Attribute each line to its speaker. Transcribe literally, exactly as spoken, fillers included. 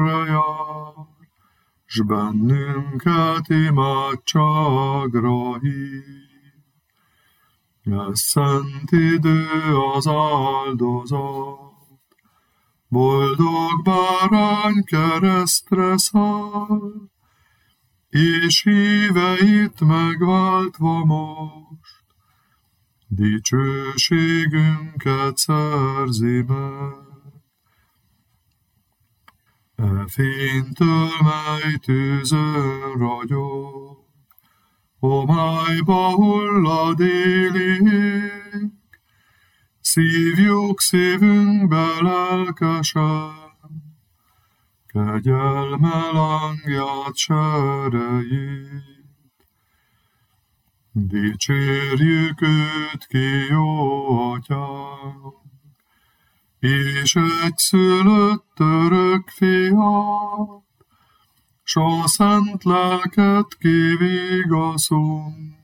Speaker 1: jár, s bennünket imádságra hív. Ez szent idő az áldozat, boldog bárány keresztre száll, és híveit megváltva most, dicsőségünket szerzi meg. E fénytől, mely tűzön ragyog, homályba hullad éli ég, szívjuk szívünkbe lelkesen, kegyelme lángját serejét. Dicsérjük őt ki, jó atyánk, és egyszülött örök fiát, s a szent lelket kivigaszunk,